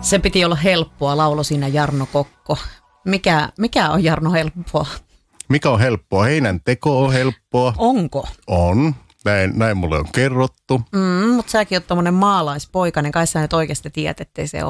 Se piti olla helppoa, lauloi siinä Jarno Kokko. Mikä on Jarno helppoa? Mikä on helppoa? Heinän teko on helppoa. Onko? On. Näin mulle on kerrottu. Mutta säkin oot tommonen maalaispoika, niin kai sä nyt oikeasti tiedät, ettei se ole.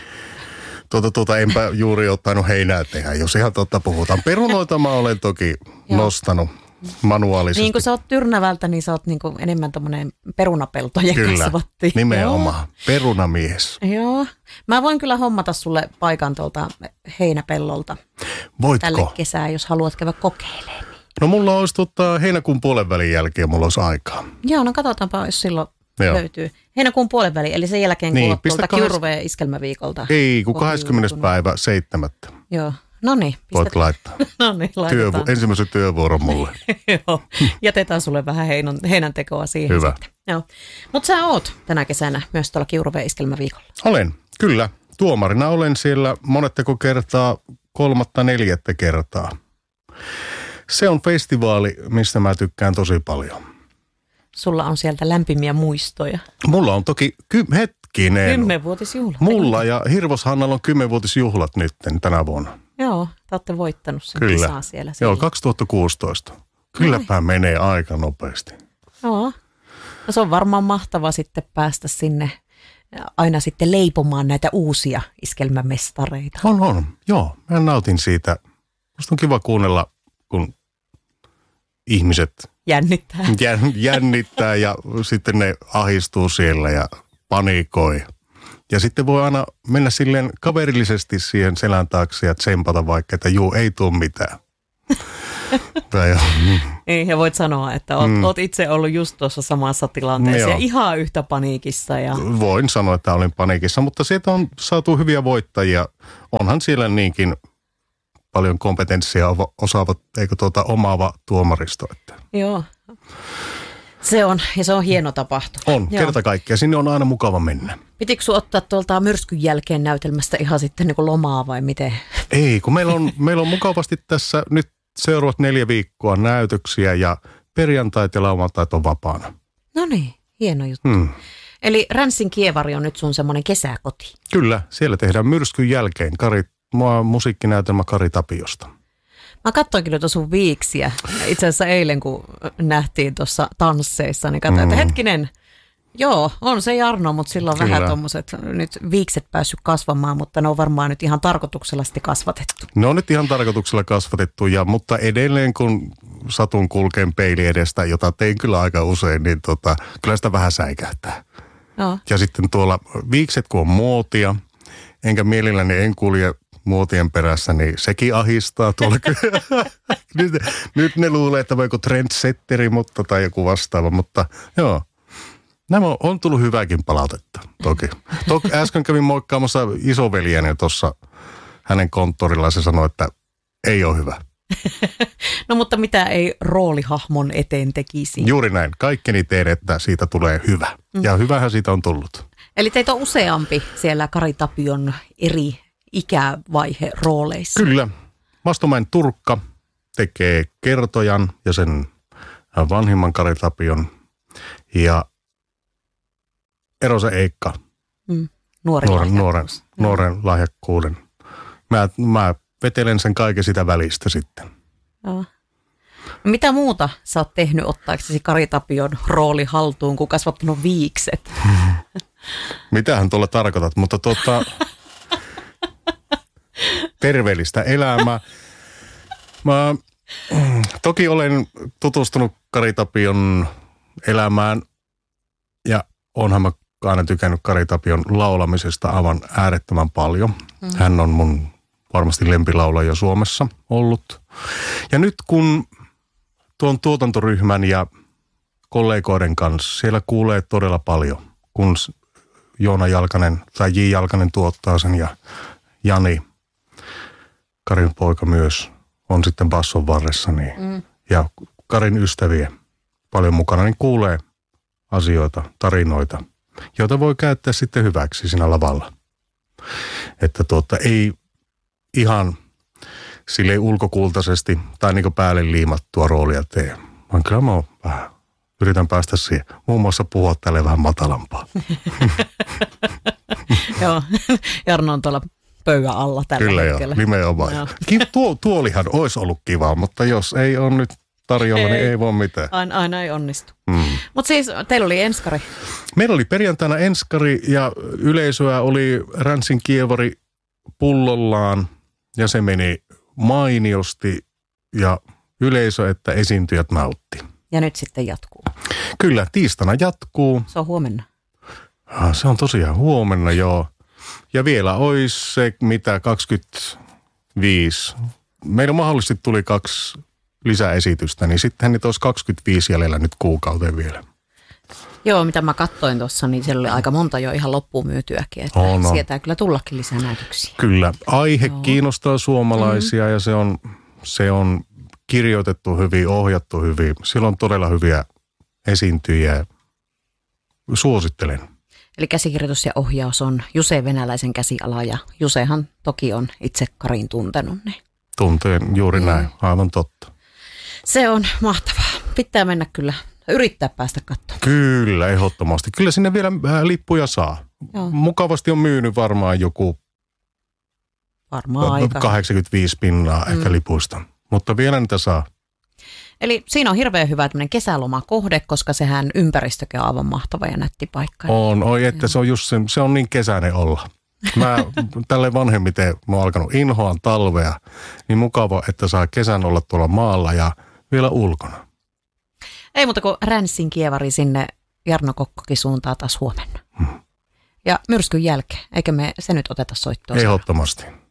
Enpä juuri ottanut heinää tehdä, jos ihan totta puhutaan. Perunoita mä olen toki nostanut manuaalisesti. Niin kun sä oot Tyrnävältä, niin sä oot niinku enemmän tommonen perunapeltojen kasvatti. Kyllä, nimenomaan. Perunamies. Joo. Mä voin kyllä hommata sulle paikan tuolta heinäpellolta. Voitko? Tälle kesää, jos haluat käydä kokeilemaan. No mulla olisi heinäkuun puolenvälin jälkeen mulla olisi aikaa. Joo, no katsotaanpa, jos silloin löytyy. Heinäkuun puolenväli, eli sen jälkeen niin, kuulut tuolta Kiuruveen iskelmäviikolta. Ei, kun 20. päivä 7. Joo, no niin. Voit laittaa. No niin, laitetaan. Ensimmäisen työvuoron mulle. Joo, jätetään sulle vähän heinäntekoa siihen. Hyvä. Joo. Mutta sä oot tänä kesänä myös tuolla Kiuruveen iskelmäviikolla. Olen, kyllä. Tuomarina olen siellä monetteko kertaa, 3., 4. kertaa. Se on festivaali, mistä mä tykkään tosi paljon. Sulla on sieltä lämpimiä muistoja. Mulla on toki, hetkinen. 10-vuotisjuhlat. Mulla ja Hirvoshannalla on 10-vuotisjuhlat nyt tänä vuonna. Joo, te olette voittanut sen kisaa siellä. Joo, 2016. Kylläpä menee aika nopeasti. Joo. No se on varmaan mahtava sitten päästä sinne aina sitten leipomaan näitä uusia iskelmämestareita. On. Joo, mä nautin siitä. Musta on kiva kuunnella, kun ihmiset jännittää ja sitten ne ahistuu siellä ja paniikoi. Ja sitten voi aina mennä silleen kaverillisesti siihen selän taakse ja tsempata vaikka, että juu, ei tule mitään. Niin, ja voit sanoa, että oot itse ollut just tuossa samassa tilanteessa ja ihan yhtä paniikissa. Ja voin sanoa, että olin paniikissa, mutta sieltä on saatu hyviä voittajia. Onhan siellä niinkin paljon kompetenssia osaavat, eikö omaava tuomaristo. Että. Joo, se on hieno tapahtuma. On, kerta kaikkiaan. Sinne on aina mukava mennä. Pitikö sun ottaa tuolta myrskyn jälkeen näytelmästä ihan sitten niin kuin lomaa vai miten? Ei, kun meillä on mukavasti tässä nyt seuraavat 4 viikkoa näytöksiä ja perjantait ja lauantait on vapaana. No niin, hieno juttu. Eli Ränssin Kievari on nyt sun semmoinen kesäkoti. Kyllä, siellä tehdään myrskyn jälkeen musiikkinäytelmä Kari Tapiosta. Mä katsoinkin noita sun viiksiä. Itse asiassa eilen, kun nähtiin tuossa tansseissa, niin katsoin, että hetkinen, joo, on se Jarno, mutta sillä on vähän tommoset nyt viikset päässyt kasvamaan, mutta ne on varmaan nyt ihan tarkoituksellisesti kasvatettu. Ne on nyt ihan tarkoituksella kasvatettu, mutta edelleen kun satun kulkeen peili edestä, jota tein kyllä aika usein, niin kyllä sitä vähän säikähtää. No. Ja sitten tuolla viikset, kun on muotia, enkä mielelläni en kulje muotien perässä, niin sekin ahistaa tuolla. nyt ne luulee, että voiko trendsetteri tai joku vastaava, mutta joo. Nämä on tullut hyvääkin palautetta, toki. Äsken kävin moikkaamassa isoveljäni tuossa hänen konttorillaan, se sanoi, että ei ole hyvä. No mutta mitä ei roolihahmon eteen tekisi? Juuri näin. Kaikkeni teen, että siitä tulee hyvä. Ja hyvähän siitä on tullut. Eli teitä on useampi siellä Kari Tapion eri ikävaihe rooleissa. Kyllä. Mastomäen Turkka tekee Kertojan ja sen vanhimman Kari Tapion. Ja Erosen Eikka. Nuoren lahjakkuuden. Mä vetelen sen kaiken sitä välistä sitten. Joo. Mitä muuta sä oot tehnyt ottaaksesi Kari Tapion rooli haltuun, kun kasvattanut viikset? Mitähän tuolla tarkoitat, mutta terveellistä elämää. Mä toki olen tutustunut Kari Tapion elämään ja onhan mä aina tykännyt Kari Tapion laulamisesta aivan äärettömän paljon. Hän on mun varmasti lempilaulaja Suomessa ollut. Ja nyt kun tuon tuotantoryhmän ja kollegoiden kanssa, siellä kuulee todella paljon, kun Joona Jalkanen tai J. Jalkanen tuottaa sen ja Jani, Karin poika myös, on sitten basson varressa. Niin, ja Karin ystäviä paljon mukana, niin kuulee asioita, tarinoita, joita voi käyttää sitten hyväksi siinä lavalla. Että ei ihan silleen ulkokultaisesti tai niin kuin päälle liimattua roolia tee. Vaan kyllä mä vähän yritän päästä siihen. Muun muassa puhua tälle vähän matalampaa. Joo, Jarno on tuolla pöydän alla tällä hetkellä. Kyllä joo, nimenomaan. Tuolihan olisi ollut kiva, mutta jos ei ole nyt tarjolla, niin ei voi mitään. Aina ei onnistu. Mutta siis teillä oli enskari. Meillä oli perjantaina enskari ja yleisöä oli Ränsin Kievari pullollaan ja se meni mainiosti ja yleisö että esiintyjät nautti. Ja nyt sitten jatkuu. Kyllä, tiistaina jatkuu. Se on huomenna. Se on tosiaan huomenna, joo. Ja vielä olisi se, mitä 25. Meillä mahdollisesti tuli 2 lisäesitystä, niin sittenhän niitä olisi 25 jäljellä nyt kuukauteen vielä. Joo, mitä mä katsoin tuossa, niin siellä oli aika monta jo ihan loppuun myytyäkin, että sieltä kyllä tullakin lisää näytöksiä. Kyllä, aihe kiinnostaa suomalaisia ja se on kirjoitettu hyvin, ohjattu hyvin. Siellä on todella hyviä esiintyjiä. Suosittelen. Eli käsikirjoitus ja ohjaus on Juse Venäläisen käsiala ja Jusehan toki on itse Karin tuntenut. Niin. Tunteen juuri näin, aivan totta. Se on mahtavaa. Pitää mennä kyllä, yrittää päästä katsomaan. Kyllä, ehdottomasti. Kyllä sinne vielä lippuja saa. Joo. Mukavasti on myynyt varmaan joku 85 pinnaa ehkä lipuista, mutta vielä niitä saa. Eli siinä on hirveän hyvä tämmöinen kesälomakohde, koska sehän ympäristökin on aivan mahtava ja nätti paikka. Että se on just se on niin kesäinen olla. Mä tälle vanhemmiten mä oon alkanut inhoan talvea, niin mukava, että saa kesän olla tuolla maalla ja vielä ulkona. Ei muuta kuin Ränsin Kievari sinne Jarno Kokkokin suuntaa taas huomenna. Ja myrskyn jälkeen, eikö me se nyt oteta soittoa? Ehdottomasti.